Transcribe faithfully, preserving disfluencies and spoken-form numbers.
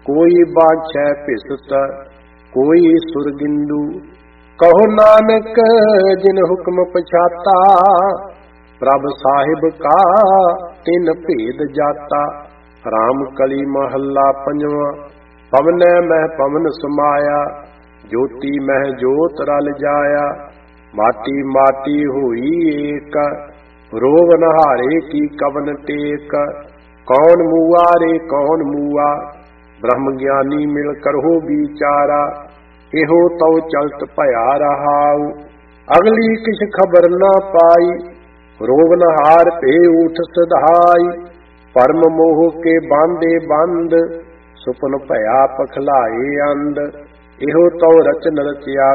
कोई बाछै पिसत कोई सुरगिंदु। कहो नानक जिन हुक्म पछाता, प्रभ साहिब का तिन भेद जाता। राम कली महला पंजवा। पवनै मह पवन समाया, ज्योति मह ज्योत रल जाया। माटी माटी होई एक, रोग नहारे की कवन टेक। कौन मुआ रे कौन मुआ, ब्रह्म ज्ञानी मिल करहो बिचारा। एहो तव चलत भया रहाऊ, अगली किछ खबर न पाई। रोग नहार पे उठ सधाई, परम मोह के बांधे बंद। सुपन भया पखलाए अंध, एहो तव रचन रचिया